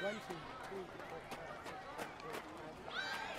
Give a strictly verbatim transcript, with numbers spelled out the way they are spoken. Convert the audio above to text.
One, two, three, four, five, six, seven, eight.